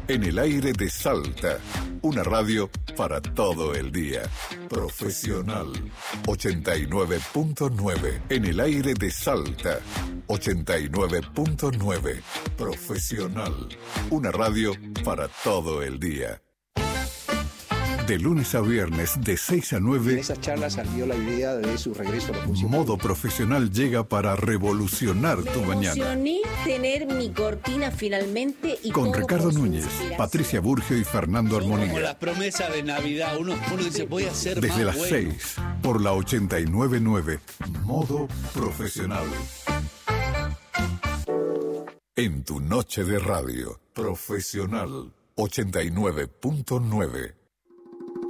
En el aire de Salta, una radio para todo el día. Profesional 89.9. En el aire de Salta 89.9. Profesional, una radio para todo el día. De lunes a viernes, de 6 a 9... En esas charlas salió la idea de su regreso a la función. Modo Profesional llega para revolucionar tu mañana. Me emocioné tener mi cortina finalmente. Y con todo Ricardo por su Núñez, inspiración. Patricia Burgio y Fernando Como Armonía. las promesas de Navidad. Uno dice, voy a ser Desde más las bueno. 6, por la 89.9. Modo Profesional. En tu noche de radio. Profesional 89.9.